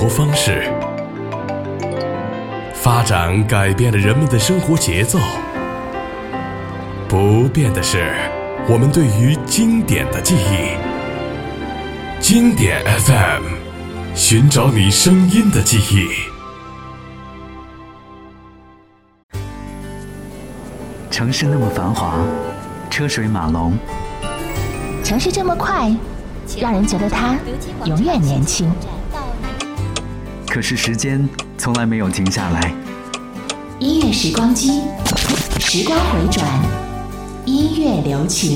活方式，发展改变了人们的生活节奏。不变的是我们对于经典的记忆。经典 FM， 寻找你声音的记忆。 城市那么繁华，车水马龙； 城市这么快，让人觉得它永远年轻。 可是时间从来没有停下来。 音乐时光机，时光回转，音乐留情。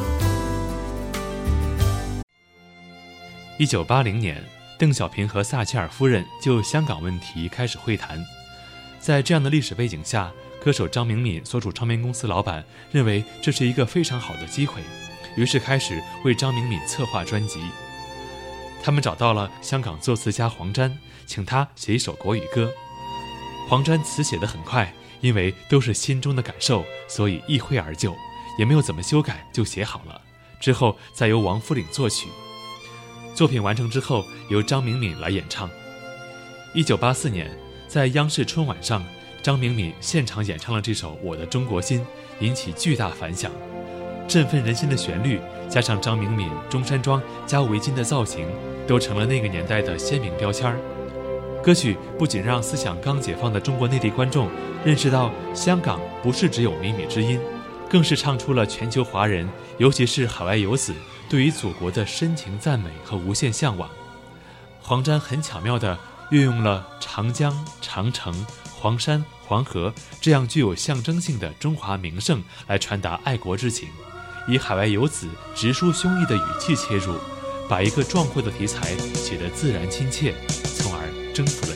1980年，邓小平和撒切尔夫人就香港问题开始会谈。在这样的历史背景下，歌手张明敏所属唱片公司老板认为这是一个非常好的机会，于是开始为张明敏策划专辑。他们找到了香港作词家黄沾，请他写一首国语歌。黄沾词写得很快，因为都是心中的感受，所以一挥而就，也没有怎么修改就写好了。之后再由王夫岭作曲。作品完成之后，由张明敏来演唱。1984年，在央视春晚上，张明敏现场演唱了这首《我的中国心》，引起巨大反响。振奋人心的旋律，加上张明敏中山装加围巾的造型，都成了那个年代的鲜明标签。歌曲不仅让思想刚解放的中国内地观众认识到香港不是只有靡靡之音，更是唱出了全球华人，尤其是海外游子对于祖国的深情赞美和无限向往。黄沾很巧妙地运用了长江、长城、黄山、黄河这样具有象征性的中华名胜来传达爱国之情，以海外游子直抒胸臆的语气切入，把一个壮阔的题材写得自然亲切，从而征服